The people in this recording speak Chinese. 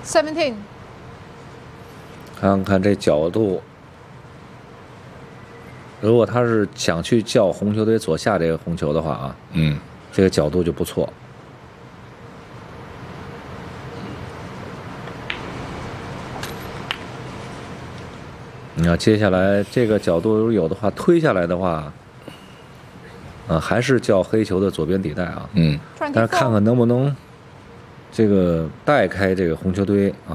17。 看看这角度，如果他是想去叫红球队左下这个红球的话啊，这个角度就不错。你要接下来这个角度有的话，推下来的话，还是叫黑球的左边底袋啊。但是看看能不能这个带开这个红球堆啊。